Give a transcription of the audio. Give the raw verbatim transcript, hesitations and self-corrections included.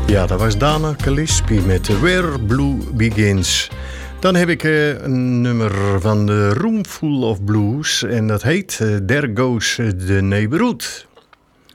Ja, dat was Dana Gillespie met Where Blue Begins. Dan heb ik uh, een nummer van de Room Full of Blues en dat heet uh, There Goes the Neighborhood.